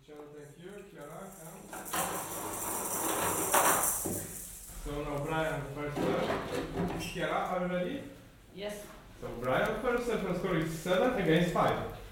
Michelle, thank you. Kiara, come. So now Brian first serve. Kiara, are you ready? Yes. So Brian first serve and score is 7 against 5.